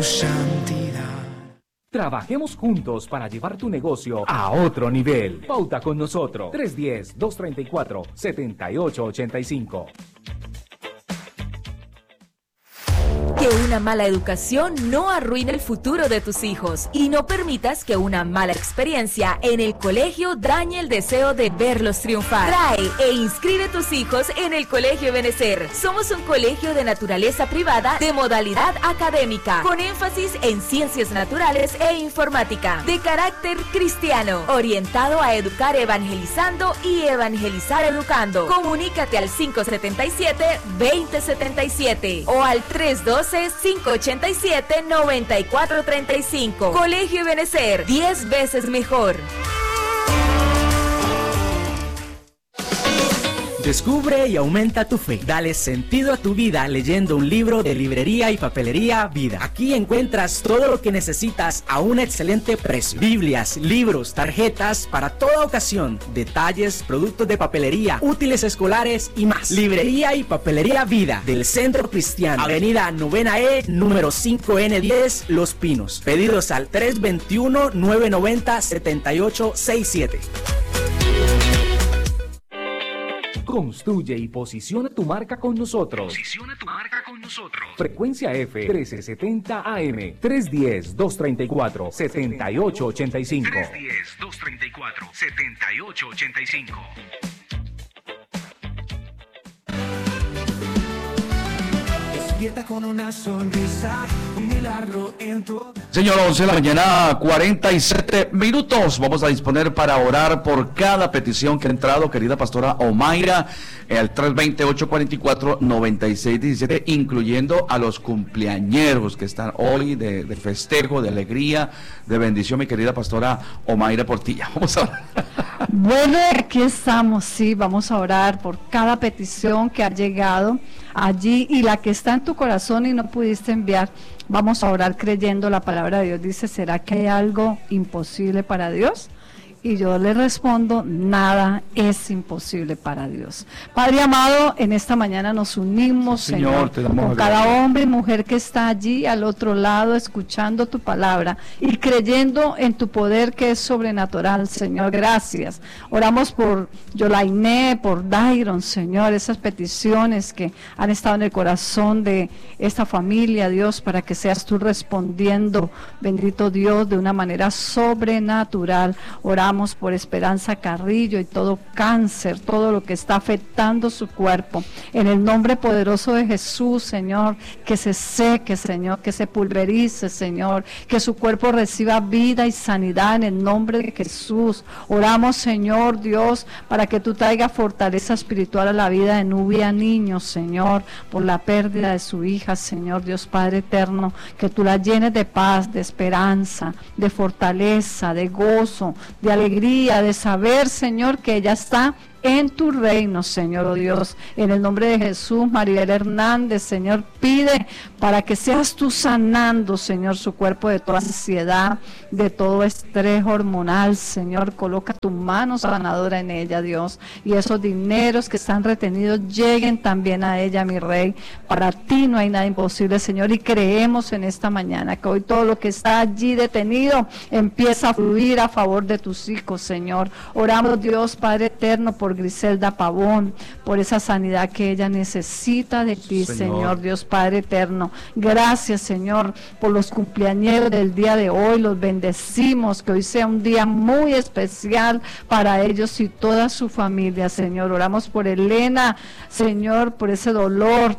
Trabajemos juntos para llevar tu negocio a otro nivel. Pauta con nosotros. 310-234-7885. Que una mala educación no arruine el futuro de tus hijos y no permitas que una mala experiencia en el colegio dañe el deseo de verlos triunfar. Trae e inscribe tus hijos en el Colegio Ebenecer. Somos un colegio de naturaleza privada de modalidad académica, con énfasis en ciencias naturales e informática, de carácter cristiano, orientado a educar evangelizando y evangelizar educando. Comunícate al 577-2077 o al 312-587-9435. Colegio Ebenecer, 10 veces mejor. Descubre y aumenta tu fe. Dale sentido a tu vida leyendo un libro de Librería y Papelería Vida. Aquí encuentras todo lo que necesitas a un excelente precio. Biblias, libros, tarjetas para toda ocasión, detalles, productos de papelería, útiles escolares y más. Librería y Papelería Vida del Centro Cristiano, Avenida 9E, número 5N10, Los Pinos. Pedidos al 321-990-7867. Construye y posiciona tu marca con nosotros. Frecuencia F 1370 AM 310-234-7885. 310-234-7885. Con una sonrisa, un milagro en tu... Señor, 11 de la mañana, 47 minutos. Vamos a disponer para orar por cada petición que ha entrado, querida pastora Omaira, al 320-844-9617, incluyendo a los cumpleañeros que están hoy de festejo, de alegría, de bendición, mi querida pastora Omaira Portilla. Vamos a orar. Bueno, aquí estamos, sí, vamos a orar por cada petición que ha llegado allí y la que está en tu corazón y no pudiste enviar. Vamos a orar creyendo la palabra de Dios. Dice, ¿será que hay algo imposible para Dios? Y yo le respondo, nada es imposible para Dios. Padre amado, en esta mañana nos unimos, Señor, con cada hombre y mujer que está allí al otro lado escuchando tu palabra y creyendo en tu poder que es sobrenatural, Señor. Gracias. Oramos por Yolainé, por Dairon, Señor, esas peticiones que han estado en el corazón de esta familia, Dios, para que seas tú respondiendo, bendito Dios, de una manera sobrenatural. Oramos por Esperanza Carrillo y todo cáncer, todo lo que está afectando su cuerpo. En el nombre poderoso de Jesús, Señor, que se seque, Señor, que se pulverice, Señor, que su cuerpo reciba vida y sanidad en el nombre de Jesús. Oramos, Señor Dios, para que tú traigas fortaleza espiritual a la vida de Nubia Niño, Señor, por la pérdida de su hija, Señor Dios Padre eterno, que tú la llenes de paz, de esperanza, de fortaleza, de gozo, de alegría, de saber, Señor, que ella está en tu reino, Señor, oh Dios. En el nombre de Jesús, Maribel Hernández, Señor, pide para que seas tú sanando, Señor, su cuerpo de toda ansiedad, de todo estrés hormonal, Señor. Coloca tu mano sanadora en ella, Dios, y esos dineros que están retenidos lleguen también a ella, mi Rey. Para ti no hay nada imposible, Señor, y creemos en esta mañana que hoy todo lo que está allí detenido empieza a fluir a favor de tus hijos, Señor. Oramos, Dios Padre eterno, por Griselda Pavón, por esa sanidad que ella necesita de ti, Señor Dios Padre eterno. Gracias, Señor, por los cumpleañeros del día de hoy. Los bendecimos, que hoy sea un día muy especial para ellos y toda su familia, Señor. Oramos por Elena, Señor, por ese dolor.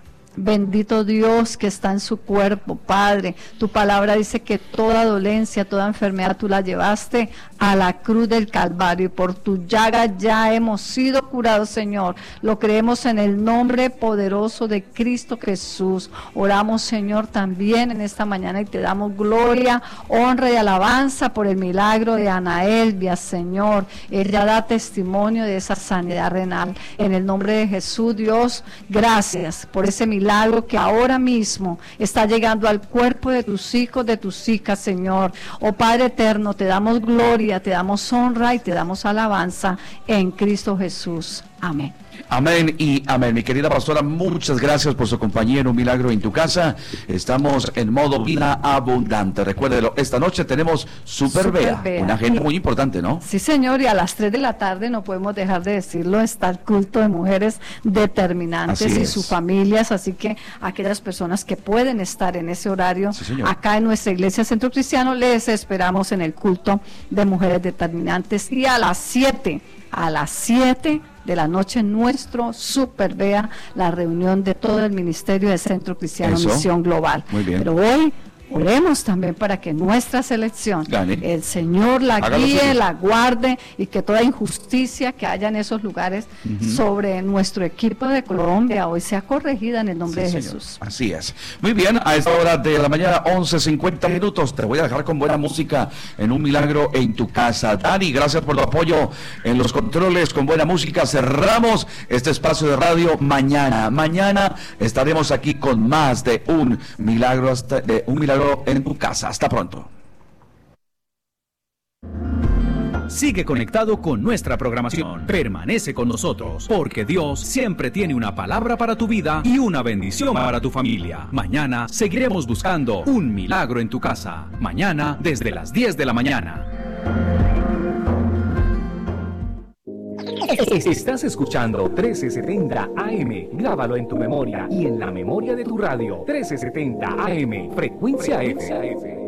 Bendito Dios que está en su cuerpo, Padre. Tu palabra dice que toda dolencia, toda enfermedad tú la llevaste a la cruz del Calvario y por tu llaga ya hemos sido curados, Señor. Lo creemos en el nombre poderoso de Cristo Jesús. Oramos, Señor, también en esta mañana y te damos gloria, honra y alabanza por el milagro de Ana Elvia, Señor. Ella da testimonio de esa sanidad renal. En el nombre de Jesús, Dios, gracias por ese milagro que ahora mismo está llegando al cuerpo de tus hijos, de tus hijas, Señor. Oh Padre eterno, te damos gloria, te damos honra y te damos alabanza en Cristo Jesús. Amén. Amén y amén. Mi querida pastora, muchas gracias por su compañía en Un Milagro en tu Casa. Estamos en modo vida abundante. Recuérdelo, esta noche tenemos Super Bea, una agenda muy importante, ¿no? Sí, señor, y a las 3 de la tarde, no podemos dejar de decirlo, está el culto de mujeres determinantes y sus familias, así que aquellas personas que pueden estar en ese horario, acá en nuestra iglesia Centro Cristiano, les esperamos en el culto de mujeres determinantes. Y a las 7 de la noche, nuestro Super Bea, la reunión de todo el ministerio de Centro Cristiano Misión Global. Muy bien. Pero hoy oremos también para que nuestra selección, el Señor la guíe, la guarde, y que toda injusticia que haya en esos lugares sobre nuestro equipo de Colombia hoy sea corregida en el nombre de Jesús. Así es. Muy bien, a esta hora de la mañana, 11:50 minutos, te voy a dejar con buena música en Un Milagro en tu Casa. Dani, gracias por tu apoyo en los controles con buena música. Cerramos este espacio de radio mañana. Mañana estaremos aquí con más de Un Milagro en tu Casa. Hasta pronto. Sigue conectado con nuestra programación. Permanece con nosotros, porque Dios siempre tiene una palabra para tu vida y una bendición para tu familia. Mañana seguiremos buscando un milagro en tu casa. Mañana desde las 10 de la mañana. Estás escuchando 1370 AM. Grábalo en tu memoria y en la memoria de tu radio. 1370 AM, frecuencia F.